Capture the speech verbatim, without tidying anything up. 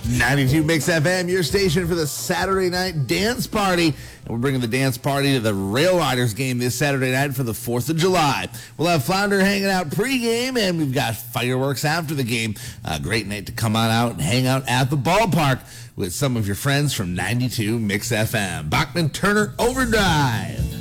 ninety-two Mix F M, your station for the Saturday night dance party. And we're bringing the dance party to the Rail Riders game this Saturday night for the fourth of July. We'll have Flounder hanging out pregame, and we've got fireworks after the game. A great night to come on out and hang out at the ballpark with some of your friends from ninety-two Mix F M. Bachman Turner Overdrive.